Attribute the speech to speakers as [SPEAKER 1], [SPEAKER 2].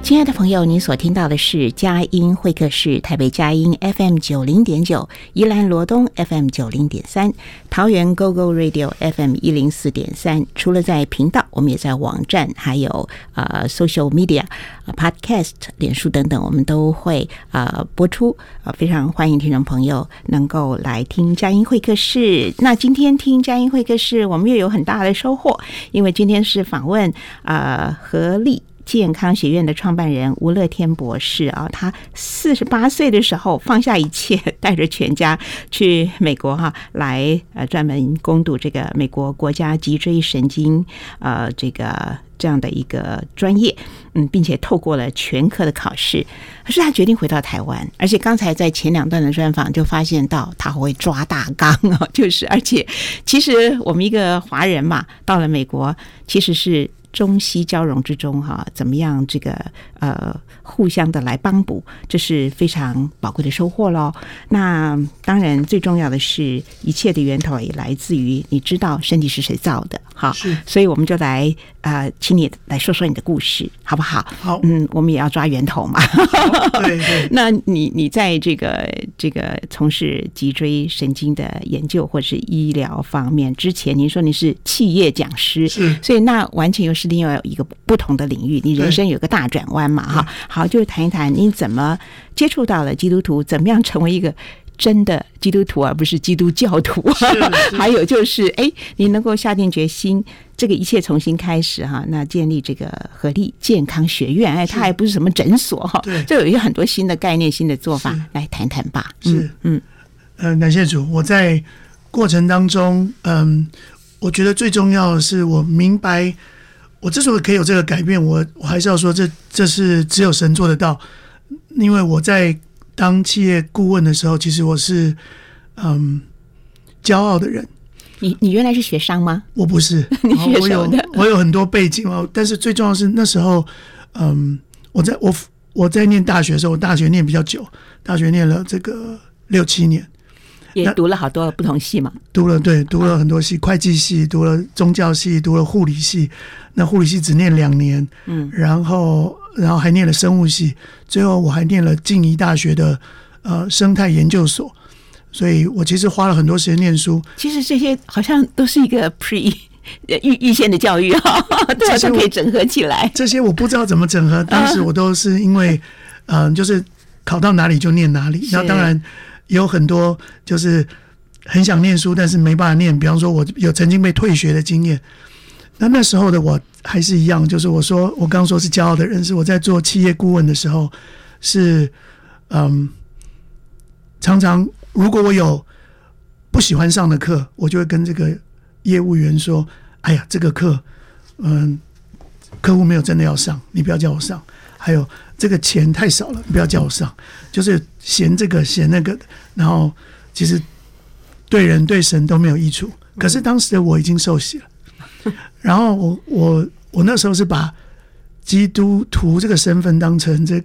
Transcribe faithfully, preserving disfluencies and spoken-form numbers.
[SPEAKER 1] 亲爱的朋友，您所听到的是佳音会客室，台北佳音 F M 九零点九，宜兰罗东 F M 九零点三，桃园 Go Go Radio F M 一零四点三。除了在频道，我们也在网站，还有呃 social media、podcast、脸书等等，我们都会呃播出。呃，非常欢迎听众朋友能够来听佳音会客室。那今天听佳音会客室，我们又有很大的收获，因为今天是访问呃合力健康学院的创办人吴乐天博士啊，他四十八岁的时候放下一切，带着全家去美国哈、啊，来呃专门攻读这个美国国家脊椎神经呃这个这样的一个专业，嗯，并且透过了全科的考试，可是他决定回到台湾，而且刚才在前两段的专访就发现到他会抓大纲啊，就是而且其实我们一个华人嘛，到了美国其实是中西交融之中哈，怎么样这个呃互相的来帮补，这是非常宝贵的收获咯。那当然最重要的是，一切的源头也来自于你知道身体是谁造的，好，所以我们就来呃，请你来说说你的故事，好不好？
[SPEAKER 2] 好，
[SPEAKER 1] 嗯，我们也要抓源头嘛。
[SPEAKER 2] 对对。
[SPEAKER 1] 那你你在这个这个从事脊椎神经的研究或是医疗方面之前，您说你是企业讲师，
[SPEAKER 2] 是，
[SPEAKER 1] 所以那完全又是另外一个不同的领域，你人生有个大转弯嘛，哈。好，就谈一谈你怎么接触到了基督徒，怎么样成为一个真的基督徒而不是基督教徒，还有就是哎，你能够下定决心这个一切重新开始哈，那建立这个合力健康学院，哎，它还不是什么诊所哈，这有一个很多新的概念、新的做法，来谈谈吧。
[SPEAKER 2] 是，嗯，呃，感谢主，我在过程当中，嗯，我觉得最重要的是我明白，我之所以可以有这个改变，我我还是要说这这是只有神做得到，因为我在当企业顾问的时候，其实我是嗯骄傲的人。
[SPEAKER 1] 你你原来是学商吗？
[SPEAKER 2] 我不是，
[SPEAKER 1] 你学什么的？
[SPEAKER 2] 我有我有很多背景哦，但是最重要的是那时候，嗯，我在我我在念大学的时候，我大学念比较久，大学念了这个六七年，
[SPEAKER 1] 也读了好多不同系嘛。
[SPEAKER 2] 读了对，读了很多系，会计系，读了宗教系，读了护理系。那护理系只念两年，嗯，然后然后还念了生物系，最后我还念了静宜大学的呃生态研究所。所以我其实花了很多时间念书。
[SPEAKER 1] 其实这些好像都是一个 pre 预预先的教育啊，对，都可以整合起来。
[SPEAKER 2] 这些我不知道怎么整合，当时我都是因为嗯、呃，就是考到哪里就念哪里。那当然有很多就是很想念书，但是没办法念。比方说，我有曾经被退学的经验。那那时候的我还是一样，就是我说我刚说是骄傲的人，是我在做企业顾问的时候，是嗯，常常如果我有不喜欢上的课，我就会跟这个业务员说：“哎呀，这个课，嗯，客户没有真的要上，你不要叫我上。还有这个钱太少了，你不要叫我上。”就是嫌这个嫌那个的，然后其实对人对神都没有益处。可是当时的我已经受洗了。然后我我我那时候是把基督徒这个身份当成这